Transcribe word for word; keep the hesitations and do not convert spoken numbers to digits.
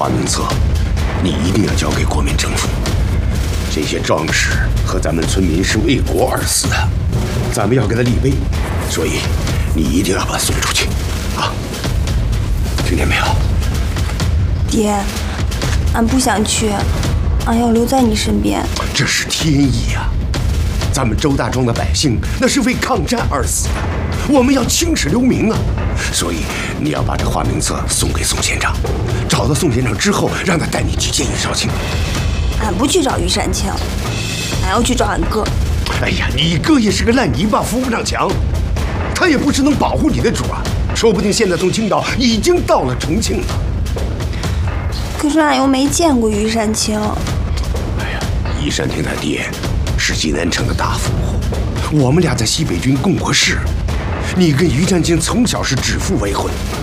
花名册，你一定要交给国民政府。这些壮士和咱们村民是为国而死的，咱们要给他立碑，所以你一定要把他送出去，啊！听见没有？ 爹，俺不想去，俺要留在你身边。 这是天意呀！咱们周大庄的百姓那是为抗战而死的，我们要青史留名啊！所以你要把这花名册送给宋县长，找到宋县长之后，让他带你去见于少卿。 俺不去找于善清，俺要去找俺哥。 哎呀，你哥也是个烂泥巴，扶不上墙，他也不是能保护你的主啊！说不定现在从青岛已经到了重庆了。 可是俺又没见过于善清。 哎呀，于善清他爹是济南城的大富户，我们俩在西北军共过事，你跟于占清从小是指腹为婚。